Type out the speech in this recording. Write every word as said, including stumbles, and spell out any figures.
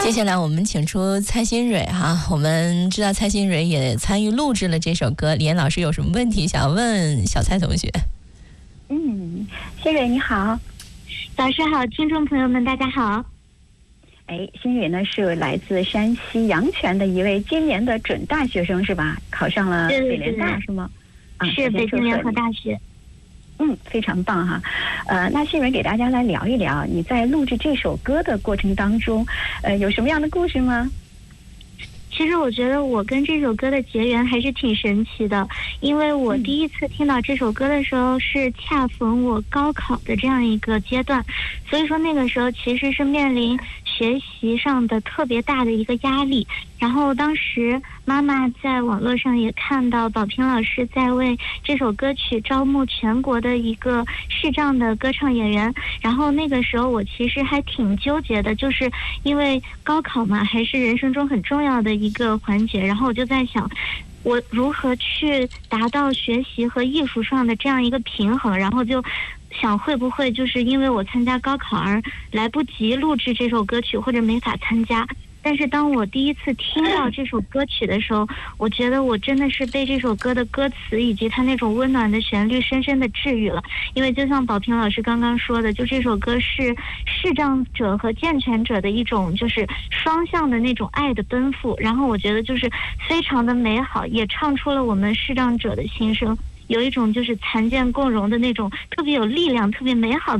接下来我们请出蔡新蕊哈，我们知道蔡新蕊也参与录制了这首歌，李岩老师有什么问题想问小蔡同学？ 嗯，新蕊你好。 老师好，听众朋友们大家好。 哎，新蕊呢是来自山西阳泉的一位今年的准大学生是吧？考上了北联大是吗？ 啊，是北京联合大学。 嗯，非常棒哈。呃，那新蕊给大家来聊一聊，你在录制这首歌的过程当中，呃，有什么样的故事吗？ 其实我觉得我跟这首歌的结缘还是挺神奇的，因为我第一次听到这首歌的时候是恰逢我高考的这样一个阶段，所以说那个时候其实是面临学习上的特别大的一个压力。然后当时妈妈在网络上也看到宝平老师在为这首歌曲招募全国的一个视障的歌唱演员，然后那个时候我其实还挺纠结的，就是因为高考嘛，还是人生中很重要的一个环节，然后我就在想我如何去达到学习和艺术上的这样一个平衡，然后就想会不会就是因为我参加高考而来不及录制这首歌曲，或者没法参加。但是当我第一次听到这首歌曲的时候，我觉得我真的是被这首歌的歌词以及它那种温暖的旋律深深的治愈了。因为就像宝平老师刚刚说的，就这首歌是视障者和健全者的一种就是双向的那种爱的奔赴，然后我觉得就是非常的美好，也唱出了我们视障者的心声，有一种就是残健共荣的那种特别有力量特别美好的